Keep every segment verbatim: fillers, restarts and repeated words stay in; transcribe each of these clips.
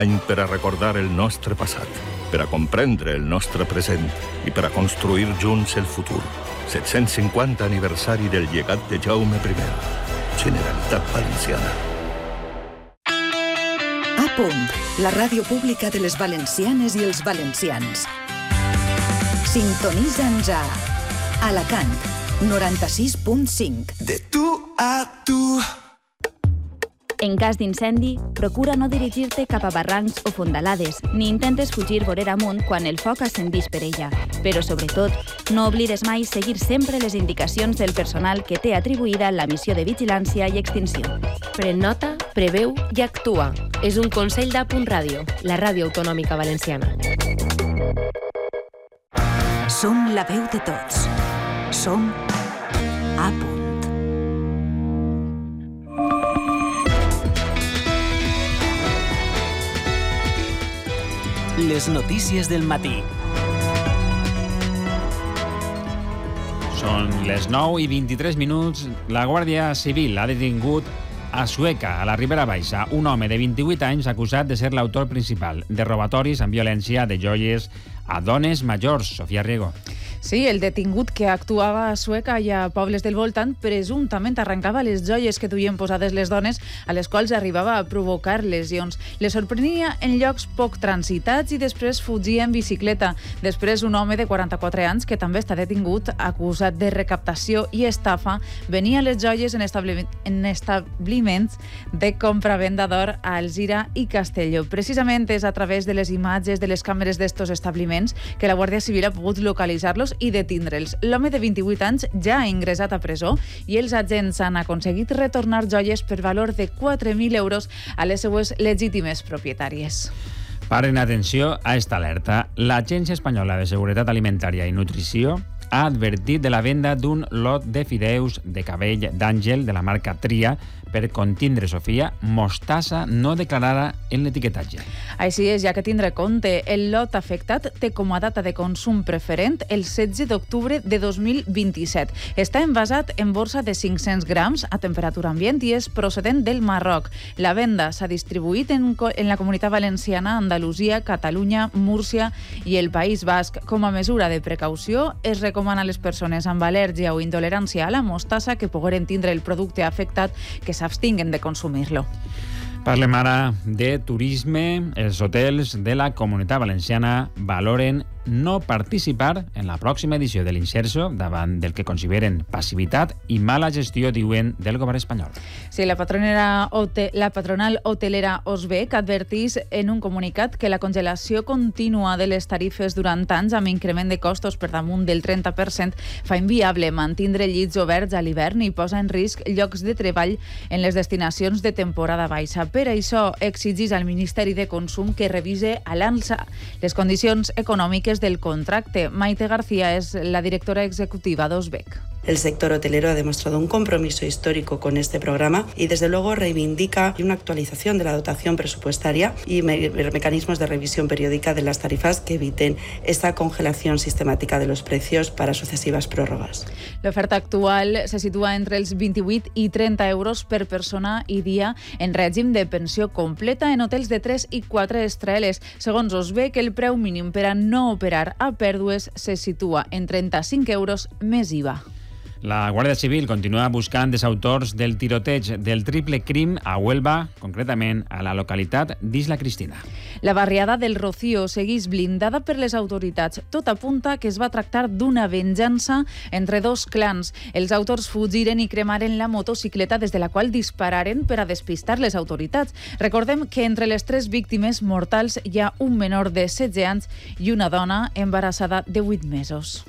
any per a recordar el nostre passat, per a comprendre el nostre present i per a construir junts el futur. set-cents cinquanta aniversari del llegat de Jaume primer. Generalitat Valenciana. A punt, la ràdio pública de les valencianes i els valencians. Sintonitza'ns a Alacant, noranta-sis punt cinc. De tu a tu. En cas d'incendi, procura no dirigir-te cap a barrancs o fondalades, ni intentes fugir vorera amunt quan el foc ascendís per ella. Però, sobretot, no oblides mai seguir sempre les indicacions del personal que té atribuïda la missió de vigilància i extinció. Pren nota, preveu i actua. És un consell d'A Punt Ràdio, la ràdio autonòmica valenciana. Som la veu de tots. Som A Punt. Les notícies del matí. Són les nou i vint-i-tres minuts. La Guàrdia Civil ha detingut a Sueca, a la Ribera Baixa, un home de vint-i-vuit anys acusat de ser l'autor principal de robatoris amb violència de joies a dones majors. Sofia Riego. Sí, el detingut que actuava a Sueca i a pobles del voltant presumptament arrencava les joies que duien posades les dones, a les quals arribava a provocar lesions. Les sorprenia en llocs poc transitats i després fugia en bicicleta. Després, un home de quaranta-quatre anys, que també està detingut, acusat de recaptació i estafa, venia les joies en, establi en establiments de compra-venda d'or a Alzira i Castelló. Precisament és a través de les imatges de les càmeres d'estos establiments que la Guàrdia Civil ha pogut localitzar-los i detindre'ls. L'home de vint-i-vuit anys ja ha ingressat a presó i els agents han aconseguit retornar joies per valor de quatre mil euros a les seues legítimes propietàries. Paren atenció a esta alerta. L'Agència Espanyola de Seguretat Alimentària i Nutrició ha advertit de la venda d'un lot de fideus de cabell d'àngel de la marca Tria per contindre, Sofia, mostassa no declarada en l'etiquetatge. Així és, ja que tindre compte, el lot afectat té com a data de consum preferent el setze d'octubre de dos mil vint-i-set. Està envasat en borsa de cinc-cents grams a temperatura ambient i és procedent del Marroc. La venda s'ha distribuït en, en la Comunitat Valenciana, Andalusia, Catalunya, Múrcia i el País Basc. Com a mesura de precaució, es recomana a les persones amb al·lèrgia o intolerància a la mostassa que pogueren tindre el producte afectat que s'abstinguen de consumir-lo. Parlem ara de turisme. Els hotels de la Comunitat Valenciana valoren no participar en la pròxima edició de l'Inserso davant del que consideren passivitat i mala gestió, diuen, del govern espanyol. Sí, la, hotel, la patronal hotelera Osbec advertís en un comunicat que la congelació contínua de les tarifes durant anys amb increment de costos per damunt del trenta per cent fa inviable mantindre llits oberts a l'hivern i posa en risc llocs de treball en les destinacions de temporada baixa. Per això exigís al Ministeri de Consum que revise a l'alça les condicions econòmiques del contracte. Maite García es la directora ejecutiva de Osbec. El sector hotelero ha demostrado un compromiso histórico con este programa y desde luego reivindica una actualización de la dotación presupuestaria y me- mecanismos de revisión periódica de las tarifas que eviten esta congelación sistemática de los precios para sucesivas prórrogas. L'oferta actual se situa entre els vint-i-vuit i trenta euros per persona i dia en règim de pensió completa en hotels de tres i quatre estrelles. Segons Osbec, el preu mínim per a no operar a pèrdues se situa en trenta-cinc euros més I V A. La Guàrdia Civil continua buscant els autors del tiroteig del triple crim a Huelva, concretament a la localitat d'Isla Cristina. La barriada del Rocío segueix blindada per les autoritats. Tot apunta que es va tractar d'una venjança entre dos clans. Els autors fugiren i cremaren la motocicleta des de la qual dispararen per a despistar les autoritats. Recordem que entre les tres víctimes mortals hi ha un menor de setze anys i una dona embarassada de vuit mesos.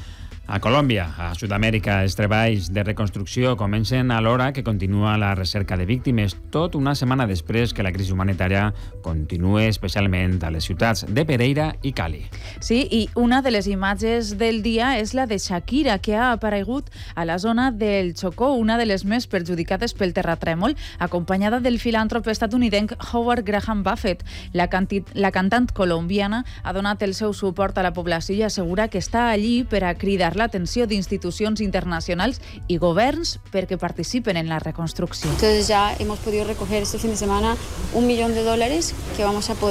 A Colòmbia, a Sud-amèrica, els treballs de reconstrucció comencen alhora que continua la recerca de víctimes, tot una setmana després que la crisi humanitària continua especialment a les ciutats de Pereira i Cali. Sí, i una de les imatges del dia és la de Shakira, que ha aparegut a la zona del Chocó, una de les més perjudicades pel terratrèmol, acompanyada del filàntrop estatunidenc Howard Graham Buffett. La, la cantant colombiana ha donat el seu suport a la població i assegura que està allí per a cridar l'atenció d'institucions internacionals i governs perquè participen en la reconstrucció. Entonces ya hemos podido recoger este fin de semana un millón de dólares que vamos a poder